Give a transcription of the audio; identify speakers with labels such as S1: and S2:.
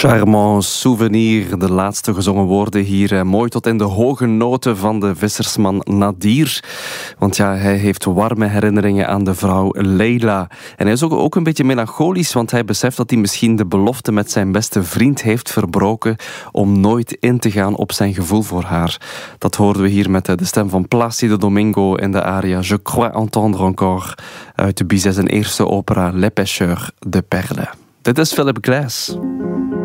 S1: Charmant souvenir, de laatste gezongen woorden hier. Mooi tot in de hoge noten van de vissersman Nadir. Want ja, hij heeft warme herinneringen aan de vrouw Leila. En hij is ook een beetje melancholisch, want hij beseft dat hij misschien de belofte met zijn beste vriend heeft verbroken om nooit in te gaan op zijn gevoel voor haar. Dat hoorden we hier met de stem van Plácido Domingo in de aria Je crois entendre encore uit de Bizet zijn eerste opera Les Pêcheurs de Perles. Dit is Philip Glass.